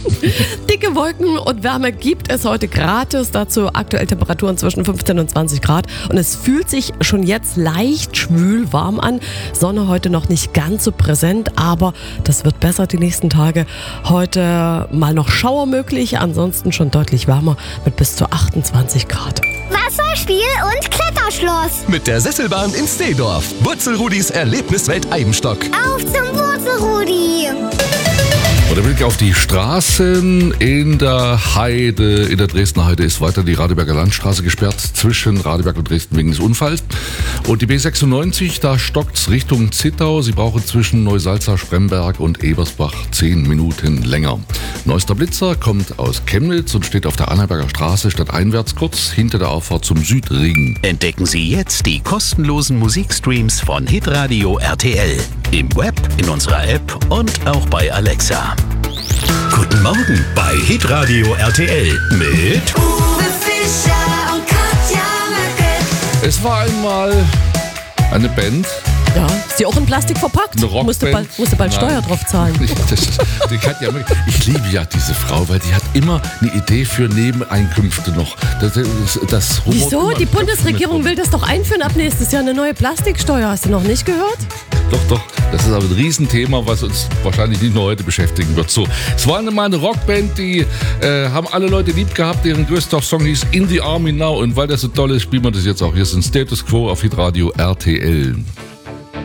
Dicke Wolken und Wärme gibt es heute gratis. Dazu aktuell Temperaturen zwischen 15 und 20 Grad. Und es fühlt sich schon jetzt leicht schwül warm an. Sonne heute noch nicht ganz so präsent, aber das wird besser die nächsten Tage. Heute mal noch Schauer möglich, ansonsten schon deutlich wärmer mit bis zu 28 Grad. Wasserspiel und Kletterschloss. Mit der Sesselbahn in Steedorf. Wurzelrudis Erlebniswelt Eibenstock. Auf zum Wurzelrudi. Der Blick auf die Straßen in der Heide. In der Dresdner Heide ist weiter die Radeberger Landstraße gesperrt zwischen Radeberg und Dresden wegen des Unfalls. Und die B96, da stockt's Richtung Zittau. Sie brauchen zwischen Neusalza, Spremberg und Ebersbach 10 Minuten länger. Neuester Blitzer kommt aus Chemnitz und steht auf der Annaberger Straße stadteinwärts kurz hinter der Auffahrt zum Südring. Entdecken Sie jetzt die kostenlosen Musikstreams von Hitradio RTL. Im Web, in unserer App und auch bei Alexa. Guten Morgen bei Hitradio RTL mit Uwe Fischer und Katja Möcke. Es war einmal eine Band. Ja, ist die auch in Plastik verpackt? Eine Rockband. Musste bald Steuer drauf zahlen. Ich liebe ja diese Frau, weil die hat immer eine Idee für Nebeneinkünfte noch. Das Wieso? Die Bundesregierung will das doch einführen ab nächstes Jahr, eine neue Plastiksteuer. Hast du noch nicht gehört? Doch. Das ist aber ein Riesenthema, was uns wahrscheinlich nicht nur heute beschäftigen wird. So, es war mal eine Rockband, die haben alle Leute lieb gehabt. Deren größter Song hieß In the Army Now. Und weil das so toll ist, spielen wir das jetzt auch. Hier ist ein Status Quo auf Hitradio RTL.